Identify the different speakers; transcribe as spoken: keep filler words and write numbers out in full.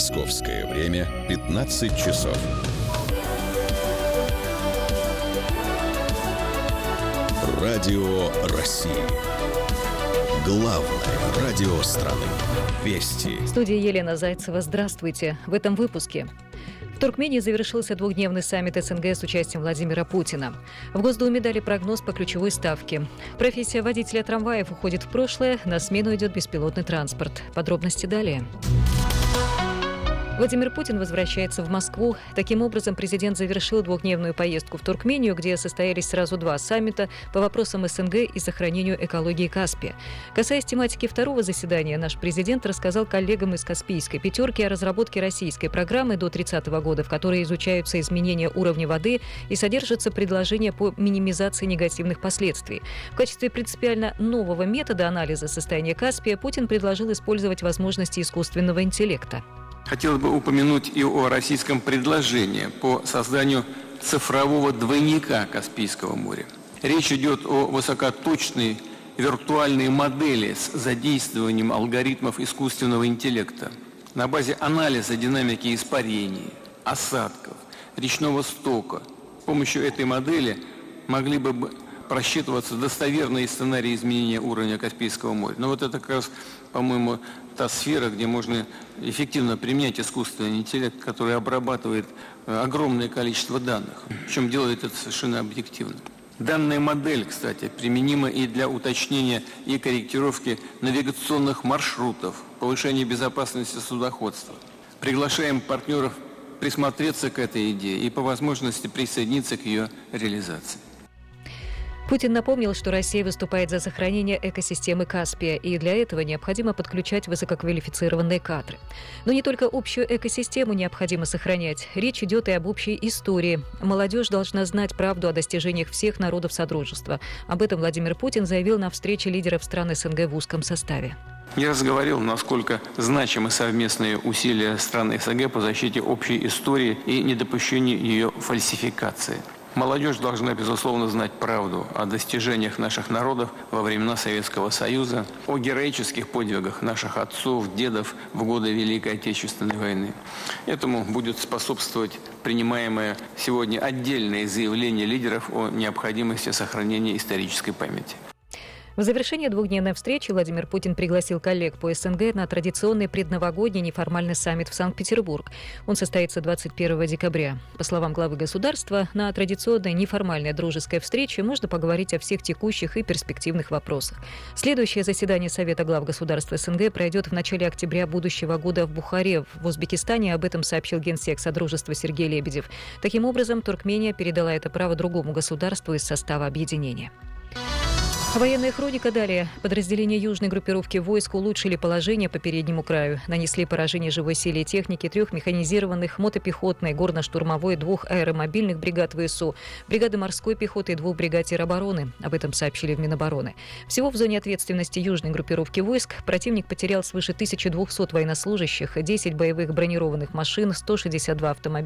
Speaker 1: Московское время пятнадцать часов. Радио России. Главное радио страны. Вести.
Speaker 2: В студии Елена Зайцева. Здравствуйте. В этом выпуске. В Туркмении завершился двухдневный саммит СНГ с участием Владимира Путина. В Госдуме дали прогноз по ключевой ставке. Профессия водителя трамваев уходит в прошлое, на смену идет беспилотный транспорт. Подробности далее. Владимир Путин возвращается в Москву. Таким образом, президент завершил двухдневную поездку в Туркмению, где состоялись сразу два саммита по вопросам СНГ и сохранению экологии Каспия. Касаясь тематики второго заседания, наш президент рассказал коллегам из Каспийской пятерки о разработке российской программы до тридцатого года, в которой изучаются изменения уровня воды и содержатся предложения по минимизации негативных последствий. В качестве принципиально нового метода анализа состояния Каспия Путин предложил использовать возможности искусственного интеллекта.
Speaker 3: Хотелось бы упомянуть и о российском предложении по созданию цифрового двойника Каспийского моря. Речь идет о высокоточной виртуальной модели с задействованием алгоритмов искусственного интеллекта. На базе анализа динамики испарений, осадков, речного стока. С помощью этой модели могли бы просчитываться достоверные сценарии изменения уровня Каспийского моря. Но вот это как раз, по-моему, та сфера, где можно эффективно применять искусственный интеллект, который обрабатывает огромное количество данных, причем делает это совершенно объективно. Данная модель, кстати, применима и для уточнения и корректировки навигационных маршрутов, повышения безопасности судоходства. Приглашаем партнеров присмотреться к этой идее и по возможности присоединиться к ее реализации.
Speaker 2: Путин напомнил, что Россия выступает за сохранение экосистемы Каспия, и для этого необходимо подключать высококвалифицированные кадры. Но не только общую экосистему необходимо сохранять. Речь идет и об общей истории. Молодежь должна знать правду о достижениях всех народов Содружества. Об этом Владимир Путин заявил на встрече лидеров стран СНГ в узком составе.
Speaker 3: Я раз говорил, насколько значимы совместные усилия стран СНГ по защите общей истории и недопущению ее фальсификации. Молодежь должна, безусловно, знать правду о достижениях наших народов во времена Советского Союза, о героических подвигах наших отцов, дедов в годы Великой Отечественной войны. Этому будет способствовать принимаемое сегодня отдельное заявление лидеров о необходимости сохранения исторической памяти.
Speaker 2: В завершение двухдневной встречи Владимир Путин пригласил коллег по СНГ на традиционный предновогодний неформальный саммит в Санкт-Петербург. Он состоится двадцать первого декабря. По словам главы государства, на традиционной неформальной дружеской встрече можно поговорить о всех текущих и перспективных вопросах. Следующее заседание Совета глав государств СНГ пройдет в начале октября будущего года в Бухаре, в Узбекистане. Об этом сообщил генсек Содружества Сергей Лебедев. Таким образом, Туркмения передала это право другому государству из состава объединения. Военная хроника далее. Подразделения южной группировки войск улучшили положение по переднему краю. Нанесли поражение живой силе и технике трех механизированных, мотопехотной, горно-штурмовой, двух аэромобильных бригад ВСУ, бригады морской пехоты и двух бригад теробороны. Об этом сообщили в Минобороны. Всего в зоне ответственности южной группировки войск противник потерял свыше тысячи двухсот военнослужащих, десять боевых бронированных машин, сто шестьдесят два автомобиля,